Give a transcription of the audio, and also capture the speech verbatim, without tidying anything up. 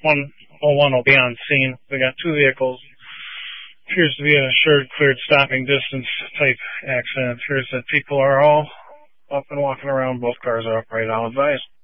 one oh one will be on scene. We got two vehicles. Appears to be an assured cleared stopping distance type accident. Appears that people are all up and walking around. Both cars are upright. I'll advise.